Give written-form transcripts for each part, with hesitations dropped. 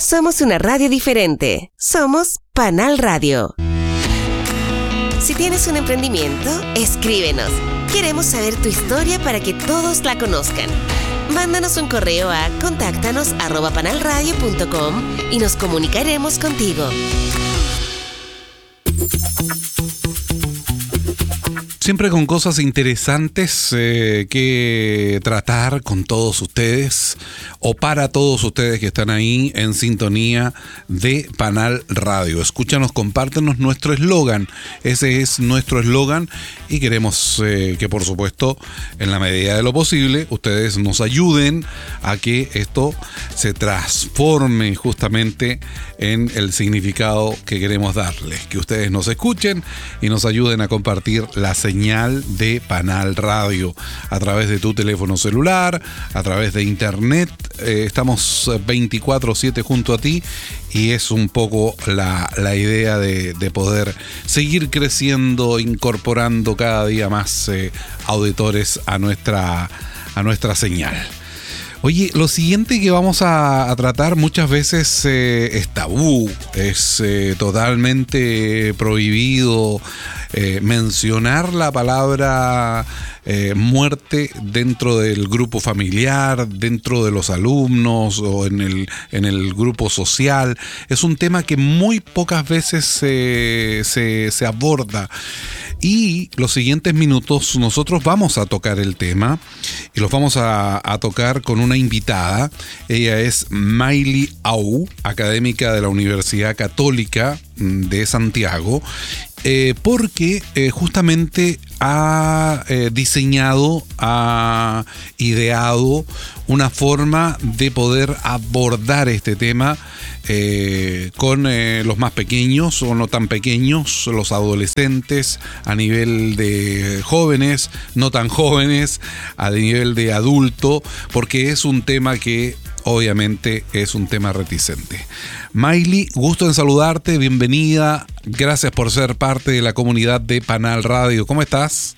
Somos una radio diferente. Somos Panal Radio. Si tienes un emprendimiento, escríbenos. Queremos saber tu historia para que todos la conozcan. Mándanos un correo a contáctanos@panalradio.com y nos comunicaremos contigo. Siempre con cosas interesantes que tratar con todos ustedes o para todos ustedes que están ahí en sintonía de Panal Radio. Escúchanos, compártenos nuestro eslogan. Ese es nuestro eslogan y queremos que, por supuesto, en la medida de lo posible, ustedes nos ayuden a que esto se transforme justamente en el significado que queremos darles. Que ustedes nos escuchen y nos ayuden a compartir la señal de Panal Radio a través de tu teléfono celular, a través de internet. Estamos 24/7 junto a ti y es un poco la idea de poder seguir creciendo, incorporando cada día más auditores a nuestra señal. Oye, lo siguiente que vamos a tratar muchas veces es tabú, es totalmente prohibido mencionar la palabra muerte dentro del grupo familiar, dentro de los alumnos o en el grupo social. Es un tema que muy pocas veces se aborda. Y los siguientes minutos nosotros vamos a tocar el tema y los vamos a tocar con una invitada. Ella es Mayli Au, académica de la Universidad Católica de Santiago, porque justamente ha diseñado, ha ideado una forma de poder abordar este tema con los más pequeños o no tan pequeños, los adolescentes, a nivel de jóvenes, no tan jóvenes, a nivel de adulto, porque es un tema que obviamente es un tema reticente. Mayli, gusto en saludarte, bienvenida, gracias por ser parte de la comunidad de Panal Radio. ¿Cómo estás?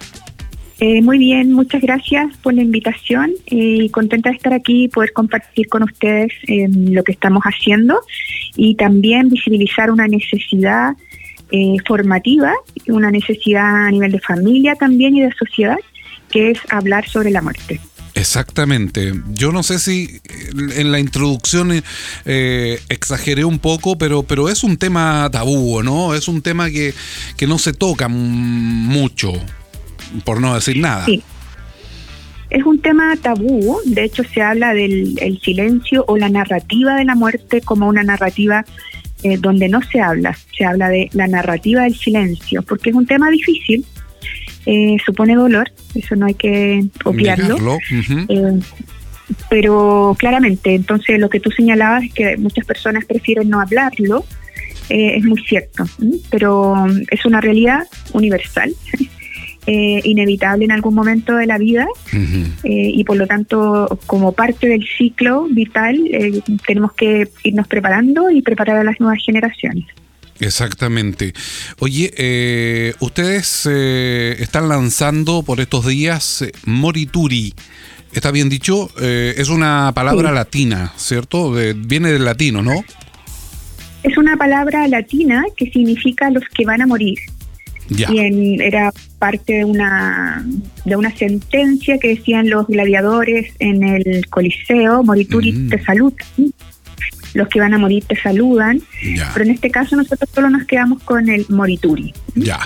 Muy bien, muchas gracias por la invitación y contenta de estar aquí y poder compartir con ustedes lo que estamos haciendo y también visibilizar una necesidad formativa, una necesidad a nivel de familia también y de sociedad, que es hablar sobre la muerte. Exactamente. Yo no sé si en la introducción exageré un poco, pero es un tema tabú, ¿no? Es un tema que no se toca mucho, por no decir nada. Sí. Es un tema tabú. De hecho, se habla del silencio o la narrativa de la muerte como una narrativa donde no se habla. Se habla de la narrativa del silencio, porque es un tema difícil. Supone dolor, eso no hay que obviarlo. Uh-huh. Pero claramente, entonces lo que tú señalabas es que muchas personas prefieren no hablarlo, es muy cierto, pero es una realidad universal, inevitable en algún momento de la vida. Uh-huh. Y por lo tanto, como parte del ciclo vital, tenemos que irnos preparando y preparar a las nuevas generaciones. Exactamente. Oye, ustedes están lanzando por estos días Morituri. ¿Está bien dicho? Es una palabra latina, ¿cierto? Viene del latino, ¿no? Es una palabra latina que significa los que van a morir. Ya. Y era parte de una sentencia que decían los gladiadores en el Coliseo: Morituri te saludan. Los que van a morir te saludan, ya. Pero en este caso nosotros solo nos quedamos con el Morituri. Ya.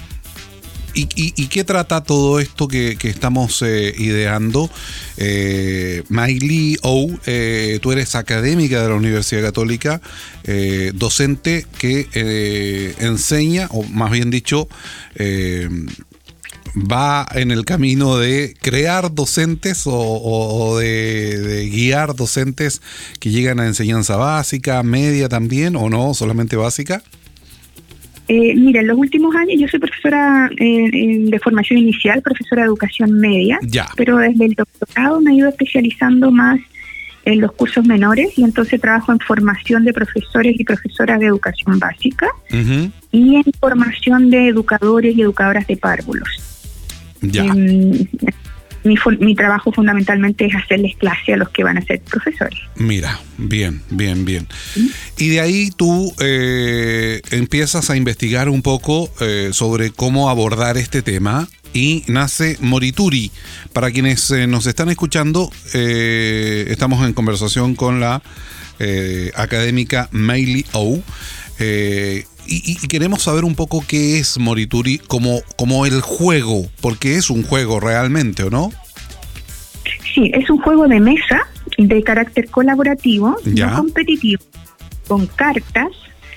¿Y qué trata todo esto que estamos ideando? Mayli Ou, tú eres académica de la Universidad Católica, docente que enseña, o más bien dicho, va en el camino de crear docentes o de guiar docentes que llegan a enseñanza básica, media también, o no, solamente básica. Mira, en los últimos años yo soy profesora de formación inicial, profesora de educación media, ya. Pero desde el doctorado me he ido especializando más en los cursos menores y entonces trabajo en formación de profesores y profesoras de educación básica. Uh-huh. Y en formación de educadores y educadoras de párvulos. Ya. mi trabajo fundamentalmente es hacerles clase a los que van a ser profesores. Mira, bien. Y de ahí tú empiezas a investigar un poco sobre cómo abordar este tema y nace Morituri. Para quienes nos están escuchando, estamos en conversación con la académica Maile O. Y queremos saber un poco qué es Morituri como el juego, porque es un juego realmente, ¿o no? Sí, es un juego de mesa de carácter colaborativo, ¿ya? No competitivo, con cartas,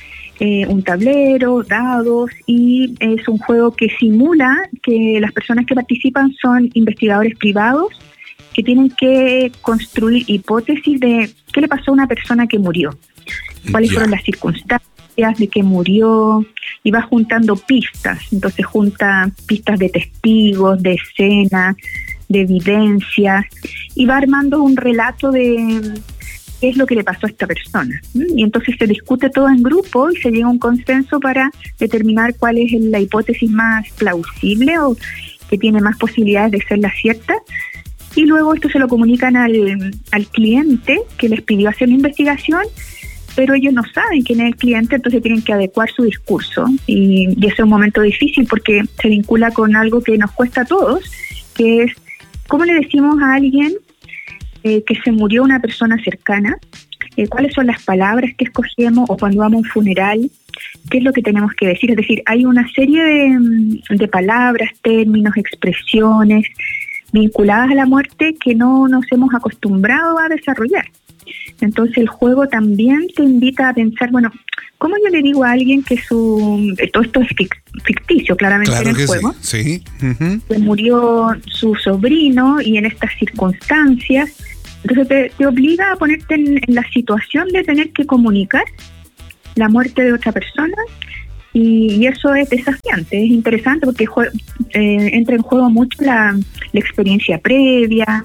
un tablero, dados, y es un juego que simula que las personas que participan son investigadores privados que tienen que construir hipótesis de qué le pasó a una persona que murió, cuáles fueron las circunstancias de que murió, y va juntando pistas. Entonces junta pistas de testigos, de escenas, de evidencias, y va armando un relato de qué es lo que le pasó a esta persona. Y entonces se discute todo en grupo y se llega a un consenso para determinar cuál es la hipótesis más plausible o que tiene más posibilidades de ser la cierta. Y luego esto se lo comunican al cliente que les pidió hacer la investigación, pero ellos no saben quién es el cliente, entonces tienen que adecuar su discurso. Y ese es un momento difícil porque se vincula con algo que nos cuesta a todos, que es cómo le decimos a alguien que se murió una persona cercana, cuáles son las palabras que escogemos, o cuando vamos a un funeral, qué es lo que tenemos que decir. Es decir, hay una serie de palabras, términos, expresiones vinculadas a la muerte que no nos hemos acostumbrado a desarrollar. Entonces el juego también te invita a pensar, bueno, ¿cómo yo le digo a alguien que todo esto es ficticio, claramente, claro, en el juego? Sí. Uh-huh. Que murió su sobrino y en estas circunstancias. Entonces te obliga a ponerte en la situación de tener que comunicar la muerte de otra persona, y eso es desafiante, es interesante porque entra en juego mucho la experiencia previa.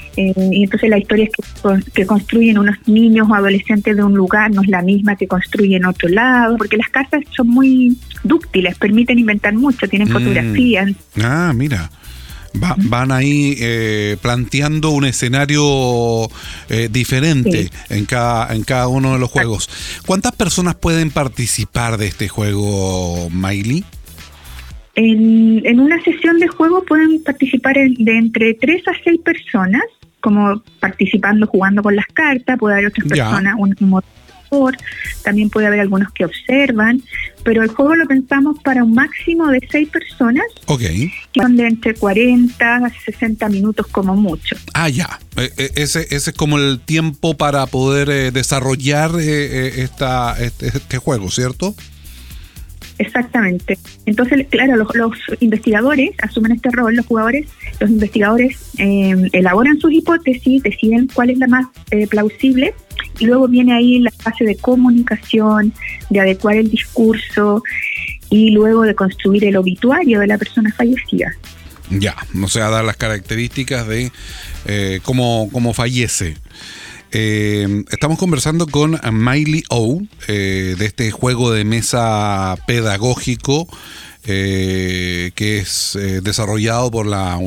Y entonces la historia que construyen unos niños o adolescentes de un lugar no es la misma que construyen en otro lado, porque las cartas son muy dúctiles, permiten inventar mucho, tienen fotografías. Ah, mira. Van ahí planteando un escenario diferente, sí, en cada uno de los juegos. ¿Cuántas personas pueden participar de este juego, Maile? En una sesión de juego pueden participar de entre 3 a 6 personas, como participando, jugando con las cartas. Puede haber otras personas, un moderador, también puede haber algunos que observan, pero el juego lo pensamos para un máximo de 6 personas, que son de entre 40 a 60 minutos como mucho. Ah, ya. Ese es como el tiempo para poder desarrollar este juego, ¿cierto? Exactamente. Entonces, claro, los investigadores asumen este rol, los investigadores elaboran sus hipótesis, deciden cuál es la más plausible, y luego viene ahí la fase de comunicación, de adecuar el discurso y luego de construir el obituario de la persona fallecida. Ya, o sea, dar las características de cómo fallece. Estamos conversando con Maile O de este juego de mesa pedagógico que es desarrollado por la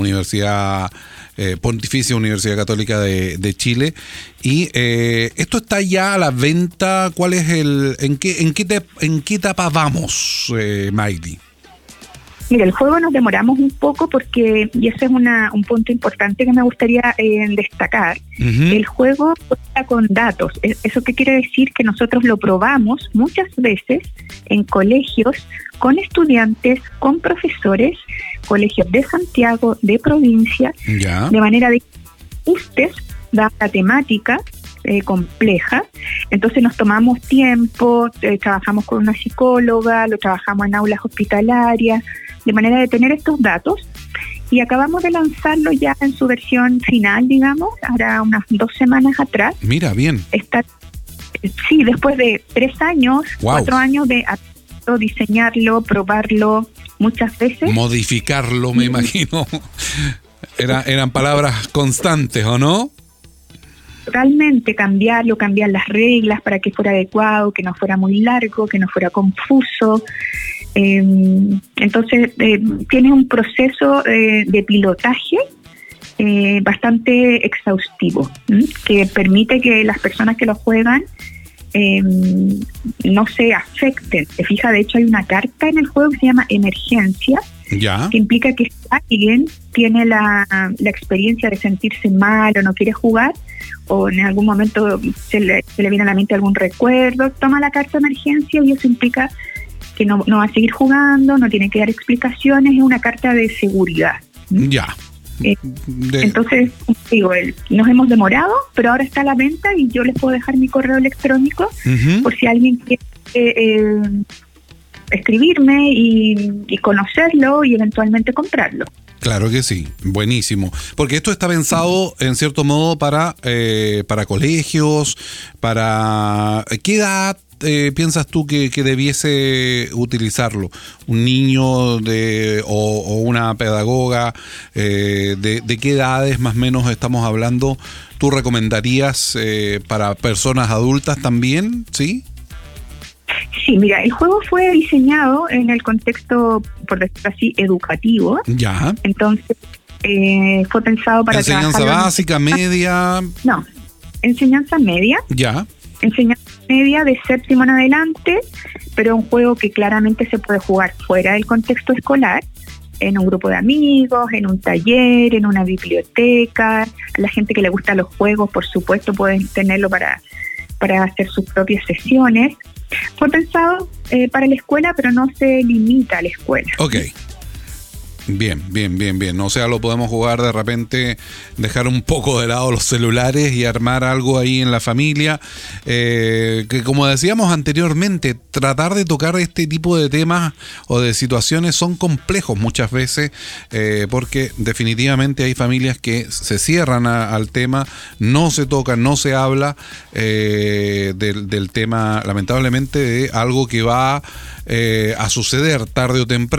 Pontificia Universidad Católica de Chile, y esto está ya a la venta. ¿Cuál es en qué etapa vamos, Maile? Mira, el juego nos demoramos un poco porque, y ese es un punto importante que me gustaría destacar, el juego cuenta con datos. ¿Eso qué quiere decir? Que nosotros lo probamos muchas veces en colegios, con estudiantes, con profesores, colegios de Santiago, de provincia, de manera de que usted da la temática compleja. Entonces nos tomamos tiempo, trabajamos con una psicóloga, lo trabajamos en aulas hospitalarias, de manera de tener estos datos, y acabamos de lanzarlo ya en su versión final, digamos, ahora unas 2 semanas atrás. Mira, bien. Sí, después de 3 años, 4 años de diseñarlo, probarlo muchas veces. Modificarlo, me imagino. Eran palabras constantes, ¿o no? Totalmente, cambiar las reglas para que fuera adecuado, que no fuera muy largo, que no fuera confuso. Entonces tiene un proceso de pilotaje bastante exhaustivo, que permite que las personas que lo juegan no se afecten. Se fija, de hecho hay una carta en el juego que se llama Emergencia, que implica que si alguien tiene la experiencia de sentirse mal o no quiere jugar, o en algún momento se le viene a la mente algún recuerdo, toma la carta Emergencia y eso implica que no va a seguir jugando, no tiene que dar explicaciones, es una carta de seguridad. Entonces, digo, nos hemos demorado, pero ahora está a la venta y yo les puedo dejar mi correo electrónico por si alguien quiere escribirme y conocerlo y eventualmente comprarlo. Claro que sí, buenísimo. Porque esto está pensado, en cierto modo, para colegios, para... ¿Qué edad piensas tú que debiese utilizarlo? ¿Un niño o una pedagoga? ¿De qué edades más o menos estamos hablando? ¿Tú recomendarías para personas adultas también? ¿Sí? Sí, mira, el juego fue diseñado en el contexto, por decirlo así, educativo. Ya. Entonces, fue pensado para ¿enseñanza básica, media? No, enseñanza media. Ya. Enseñanza media de séptimo en adelante, pero un juego que claramente se puede jugar fuera del contexto escolar, en un grupo de amigos, en un taller, en una biblioteca. A la gente que le gustan los juegos, por supuesto, pueden tenerlo para hacer sus propias sesiones. Fue pensado para la escuela, pero no se limita a la escuela. Ok. Bien. O sea, lo podemos jugar de repente, dejar un poco de lado los celulares y armar algo ahí en la familia. Que como decíamos anteriormente, tratar de tocar este tipo de temas o de situaciones son complejos muchas veces, porque definitivamente hay familias que se cierran al tema, no se toca, no se habla del tema, lamentablemente, de algo que va a suceder tarde o temprano.